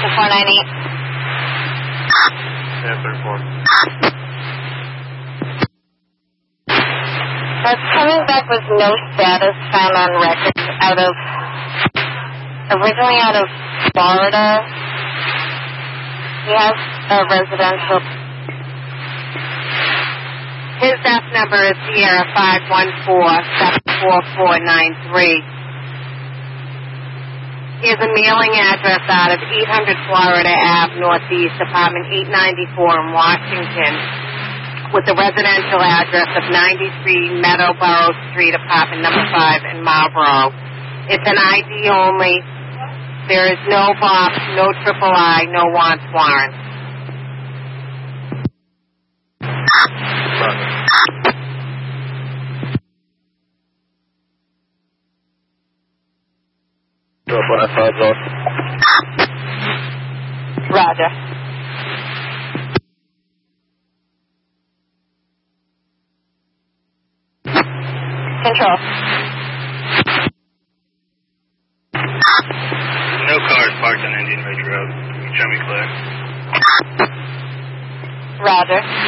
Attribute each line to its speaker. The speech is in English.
Speaker 1: 498.
Speaker 2: Yeah, 34.
Speaker 1: That's coming back with no status found on record originally out of Florida. He has a residential. His death number is Sierra 514-74493. He has a mailing address out of 800 Florida Ave Northeast, apartment 894 in Washington, with a residential address of 93 Meadowborough Street, apartment number 5 in Marlborough. It's an ID only. There is no box, no triple I, no wants warrant. Roger. Control.
Speaker 2: No cars parked on Indian Ridge Road. Show me clear.
Speaker 1: Roger.